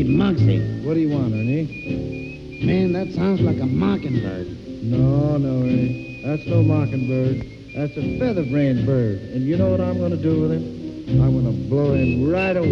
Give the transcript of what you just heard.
Hey, Muggsy. What do you want, Ernie? Man, that sounds like a mockingbird. No, Ernie. That's no mockingbird. That's a feather-brained bird. And you know what I'm going to do with him? I'm going to blow him right away.